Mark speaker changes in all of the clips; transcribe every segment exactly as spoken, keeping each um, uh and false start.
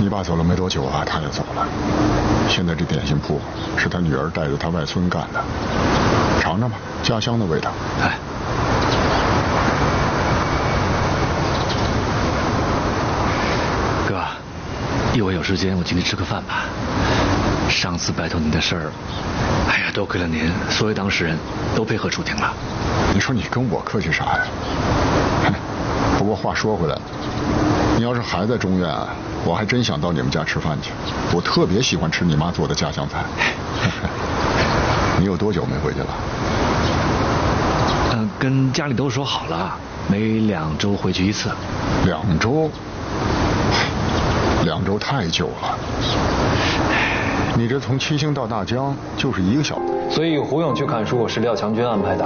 Speaker 1: 你爸走了没多久啊，他也走了。现在这点心铺是他女儿带着他外孙干的，尝尝吧，家乡的味道。
Speaker 2: 哎，哥，一会有时间我请你吃个饭吧。上次拜托您的事儿，哎呀，多亏了您，所有当事人都配合出庭了。
Speaker 1: 你说你跟我客气啥呀？不过话说回来，你要是还在中院，我还真想到你们家吃饭去。我特别喜欢吃你妈做的家乡菜。你有多久没回去了？
Speaker 2: 嗯、呃，跟家里都说好了，每两周回去一次。
Speaker 1: 两周？两周太久了。你这从七星到大江就是一个小时。
Speaker 3: 所以胡勇去砍树是廖强军安排的。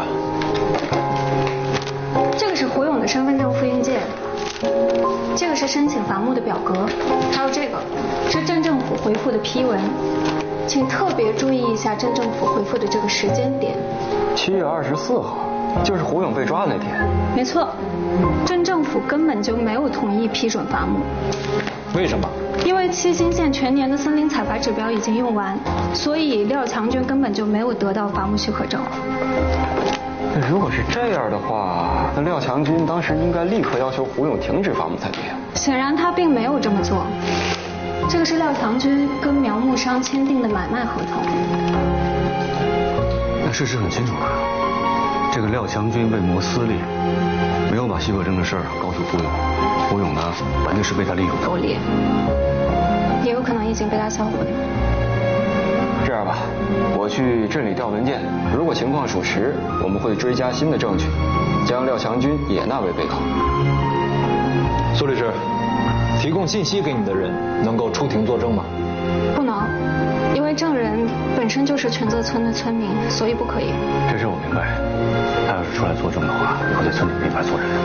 Speaker 4: 这个是胡勇的身份证复印件，这个是申请伐木的表格，还有这个是镇政府回复的批文，请特别注意一下镇政府回复的这个时间点。
Speaker 3: 七月二十四号，就是胡勇被抓那天。
Speaker 4: 没错，镇政府根本就没有同意批准伐木。
Speaker 3: 为什么？
Speaker 4: 因为七星县全年的森林采伐指标已经用完，所以廖强军根本就没有得到伐木许可证。
Speaker 3: 那如果是这样的话，那廖强军当时应该立刻要求胡勇停止伐木才对。
Speaker 4: 显然他并没有这么做。这个是廖强军跟苗木商签订的买卖合同。
Speaker 2: 那事实很清楚啊，这个廖强军为谋私利，没有把许可证的事儿告诉胡勇。胡勇呢，完全是被他利用的。
Speaker 4: 勾连，也有可能已经被他销毁了。
Speaker 3: 这样吧，我去镇里调文件，如果情况属实，我们会追加新的证据，将廖强军也纳为被告。苏律师，提供信息给你的人能够出庭作证吗？
Speaker 4: 不能，因为证人本身就是全泽村的村民，所以不可以。
Speaker 2: 这事我明白，他要是出来作证的话，以后在村里没法做人。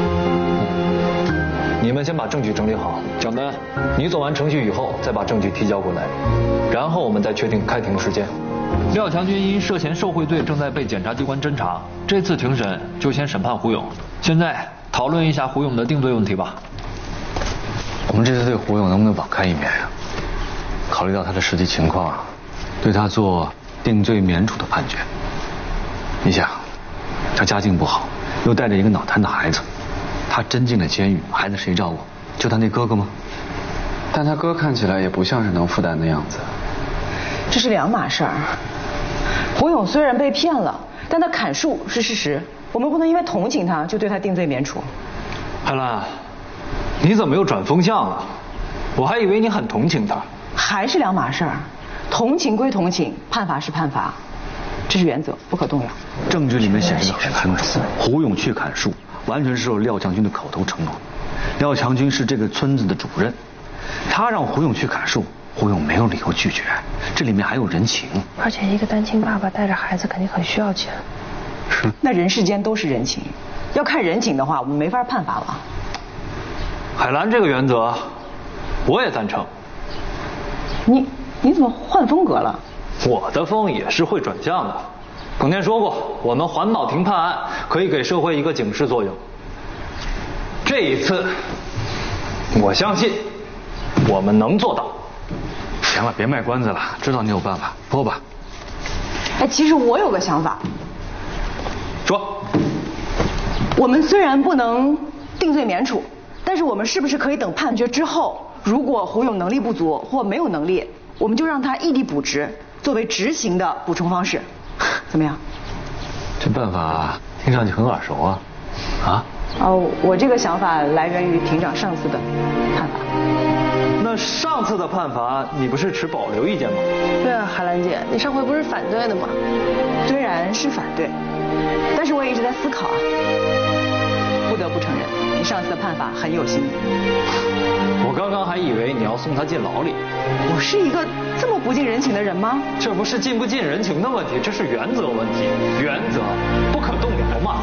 Speaker 3: 你们先把证据整理好，蒋丹，你走完程序以后再把证据提交过来，然后我们再确定开庭时间。
Speaker 5: 廖强军因涉嫌受贿罪正在被检察机关侦查，这次庭审就先审判胡勇。现在讨论一下胡勇的定罪问题吧。
Speaker 2: 我们这次对胡勇能不能网开一面啊？考虑到他的实际情况啊，对他做定罪免处的判决。你想，他家境不好，又带着一个脑瘫的孩子。他真进了监狱，孩子谁照顾？就他那哥哥吗？
Speaker 3: 但他哥看起来也不像是能负担的样子。
Speaker 6: 这是两码事儿。胡勇虽然被骗了，但他砍树是事实，我们不能因为同情他就对他定罪免处。
Speaker 5: 海兰，你怎么又转风向了？我还以为你很同情他。
Speaker 6: 还是两码事儿，同情归同情，判罚是判罚，这是原则，不可动摇。
Speaker 2: 证据里面显示的很清楚，胡勇去砍树完全是受廖强军的口头承诺。廖强军是这个村子的主任，他让胡勇去砍树，胡勇没有理由拒绝，这里面还有人情。
Speaker 7: 而且一个单亲爸爸带着孩子肯定很需要钱。
Speaker 2: 是。
Speaker 6: 那人世间都是人情，要看人情的话，我们没法判罚了。
Speaker 5: 海兰这个原则，我也赞成。
Speaker 6: 你你怎么换风格了？
Speaker 5: 我的风也是会转向的。彭天说过，我们环保庭判案可以给社会一个警示作用。这一次，我相信我们能做到。
Speaker 2: 行了，别卖关子了，知道你有办法，播吧。
Speaker 6: 哎，其实我有个想法。
Speaker 5: 说。
Speaker 6: 我们虽然不能定罪免处，但是我们是不是可以等判决之后，如果胡勇能力不足或没有能力，我们就让他异地补职，作为执行的补充方式，怎么样？
Speaker 2: 这办法听上去很耳熟啊！啊？
Speaker 6: 哦，我这个想法来源于庭长上次的判罚。
Speaker 5: 那上次的判罚你不是持保留意见吗？
Speaker 7: 对啊，海兰姐，你上回不是反对的吗？
Speaker 6: 虽然是反对，但是我也一直在思考啊。不得不承认，你上次的判罚很有新意。
Speaker 5: 我刚刚还以为你要送他进牢里。
Speaker 6: 我是一个这么不近人情的人吗？
Speaker 5: 这不是近不近人情的问题，这是原则问题，原则不可动摇嘛。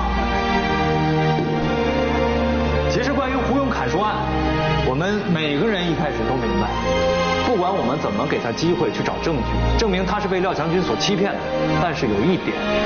Speaker 5: 其实关于胡勇砍树案，我们每个人一开始都明白，不管我们怎么给他机会去找证据，证明他是被廖强军所欺骗的，但是有一点。